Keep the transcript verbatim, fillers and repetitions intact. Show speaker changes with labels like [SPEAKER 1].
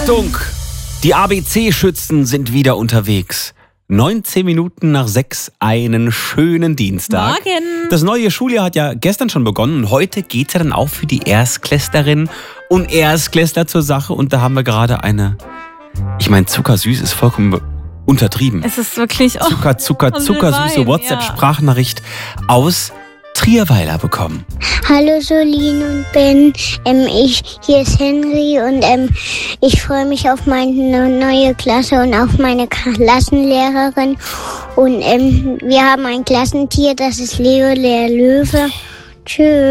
[SPEAKER 1] Achtung! Die A B C-Schützen sind wieder unterwegs. neunzehn Minuten nach sechs, einen schönen Dienstag.
[SPEAKER 2] Morgen.
[SPEAKER 1] Das neue Schuljahr hat ja gestern schon begonnen und heute geht es ja dann auch für die Erstklässlerinnen und Erstklässler zur Sache. Und da haben wir gerade eine, ich meine, zuckersüß ist vollkommen untertrieben.
[SPEAKER 2] Es ist wirklich oh,
[SPEAKER 1] Zucker, Zucker, zuckersüße WhatsApp-Sprachnachricht aus Trierweiler bekommen.
[SPEAKER 3] Hallo Solin und Ben, ähm, ich, hier ist Henry und ähm, ich freue mich auf meine neue Klasse und auf meine Klassenlehrerin. Und ähm, wir haben ein Klassentier, das ist Leo der Löwe. Tschüss.